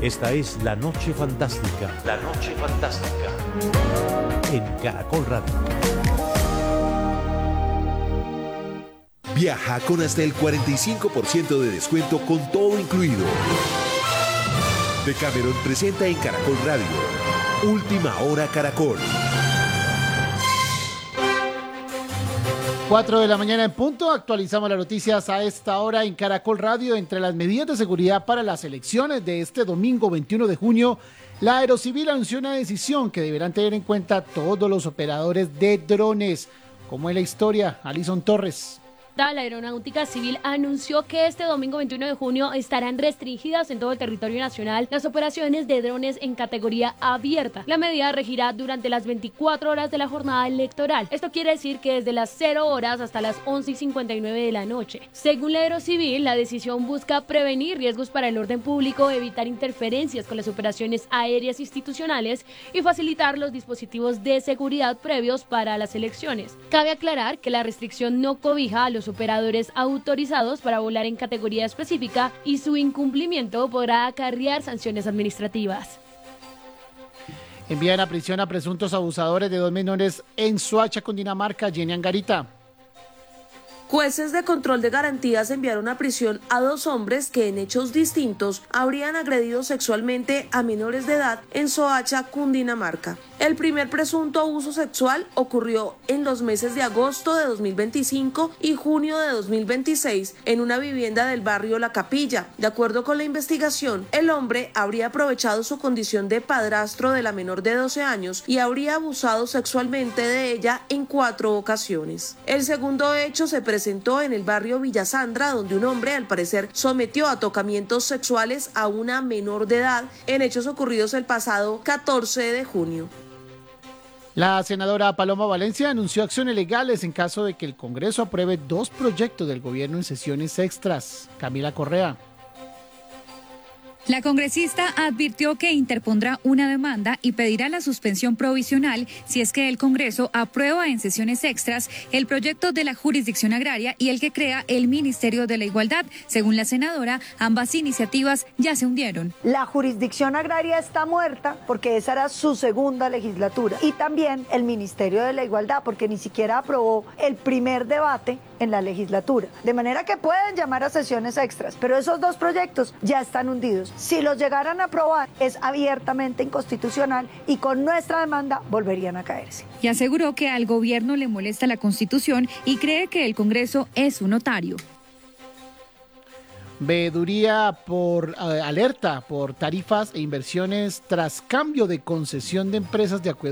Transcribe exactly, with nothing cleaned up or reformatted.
Esta es La Noche Fantástica. La Noche Fantástica. En Caracol Radio. Viaja con hasta el cuarenta y cinco por ciento de descuento con todo incluido. Decameron presenta en Caracol Radio. Última Hora Caracol. cuatro de la mañana en punto, actualizamos las noticias a esta hora en Caracol Radio. Entre las medidas de seguridad para las elecciones de este domingo veintiuno de junio, la Aerocivil anunció una decisión que deberán tener en cuenta todos los operadores de drones. Como es la historia, Alison Torres. La Aeronáutica Civil anunció que este domingo veintiuno de junio estarán restringidas en todo el territorio nacional las operaciones de drones en categoría abierta. La medida regirá durante las veinticuatro horas de la jornada electoral. Esto quiere decir que desde las cero horas hasta las once y cincuenta y nueve de la noche. Según la Aerocivil, la decisión busca prevenir riesgos para el orden público, evitar interferencias con las operaciones aéreas institucionales y facilitar los dispositivos de seguridad previos para las elecciones. Cabe aclarar que la restricción no cobija a los operadores autorizados para volar en categoría específica y su incumplimiento podrá acarrear sanciones administrativas. Envían a prisión a presuntos abusadores de dos menores en Soacha, Cundinamarca. Jenny Angarita. Jueces de control de garantías enviaron a prisión a dos hombres que en hechos distintos habrían agredido sexualmente a menores de edad en Soacha, Cundinamarca. El primer presunto abuso sexual ocurrió en los meses de agosto de dos mil veinticinco y junio de dos mil veintiséis en una vivienda del barrio La Capilla. De acuerdo con la investigación, el hombre habría aprovechado su condición de padrastro de la menor de doce años y habría abusado sexualmente de ella en cuatro ocasiones. El segundo hecho se presentó presentó en el barrio Villasandra, donde un hombre al parecer sometió a tocamientos sexuales a una menor de edad en hechos ocurridos el pasado catorce de junio. La senadora Paloma Valencia anunció acciones legales en caso de que el Congreso apruebe dos proyectos del gobierno en sesiones extras. Camila Correa. La congresista advirtió que interpondrá una demanda y pedirá la suspensión provisional si es que el Congreso aprueba en sesiones extras el proyecto de la jurisdicción agraria y el que crea el Ministerio de la Igualdad. Según la senadora, ambas iniciativas ya se hundieron. La jurisdicción agraria está muerta porque esa era su segunda legislatura y también el Ministerio de la Igualdad porque ni siquiera aprobó el primer debate en la legislatura. De manera que pueden llamar a sesiones extras, pero esos dos proyectos ya están hundidos. Si los llegaran a aprobar, es abiertamente inconstitucional y con nuestra demanda volverían a caerse. Y aseguró que al gobierno le molesta la Constitución y cree que el Congreso es un notario. Veeduría por uh, alerta por tarifas e inversiones tras cambio de concesión de empresas de acueducto.